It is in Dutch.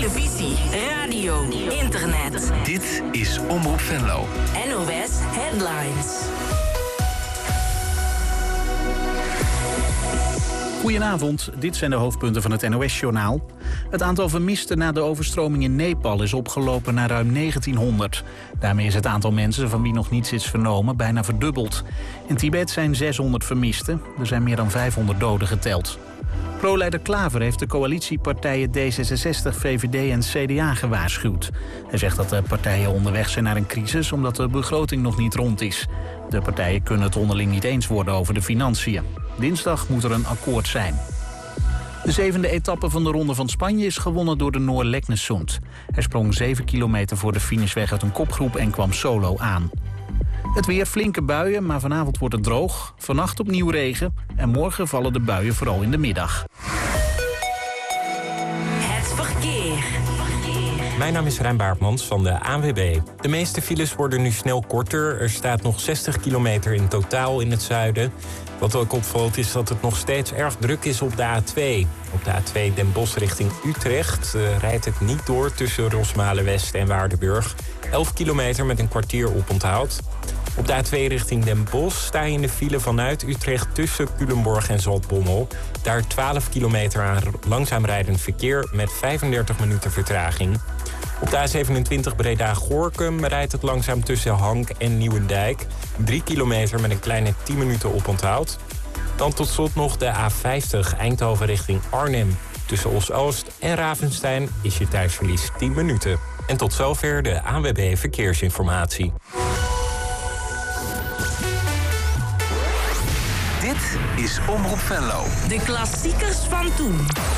televisie, radio, internet. Dit is Omroep Venlo. NOS Headlines. Goedenavond, dit zijn de hoofdpunten van het NOS-journaal. Het aantal vermisten na de overstroming in Nepal is opgelopen naar ruim 1900. Daarmee is het aantal mensen van wie nog niets is vernomen bijna verdubbeld. In Tibet zijn 600 vermisten. Er zijn meer dan 500 doden geteld. Pro-leider Klaver heeft de coalitiepartijen D66, VVD en CDA gewaarschuwd. Hij zegt dat de partijen onderweg zijn naar een crisis omdat de begroting nog niet rond is. De partijen kunnen het onderling niet eens worden over de financiën. Dinsdag moet er een akkoord zijn. De 7e etappe van de Ronde van Spanje is gewonnen door de Noor Leknessund. Hij sprong 7 kilometer voor de finish weg uit een kopgroep en kwam solo aan. Het weer, flinke buien, maar vanavond wordt het droog. Vannacht opnieuw regen en morgen vallen de buien vooral in de middag. Het verkeer. Mijn naam is Rijn Baartmans van de ANWB. De meeste files worden nu snel korter. Er staat nog 60 kilometer in totaal in het zuiden. Wat ook opvalt is dat het nog steeds erg druk is op de A2. Op de A2 Den Bosch richting Utrecht rijdt het niet door tussen Rosmalen-West en Waardenburg. 11 kilometer met een kwartier oponthoud. Op de A2 richting Den Bosch sta je in de file vanuit Utrecht tussen Culemborg en Zaltbommel. Daar 12 kilometer aan langzaam rijdend verkeer met 35 minuten vertraging. Op de A27 Breda-Gorinchem rijdt het langzaam tussen Hank en Nieuwendijk. 3 kilometer met een kleine 10 minuten oponthoud. Dan tot slot nog de A50 Eindhoven richting Arnhem. Tussen Os-Oost en Ravenstein is je tijdsverlies 10 minuten. En tot zover de ANWB Verkeersinformatie. Dit is Omroep Venlo. De klassiekers van toen.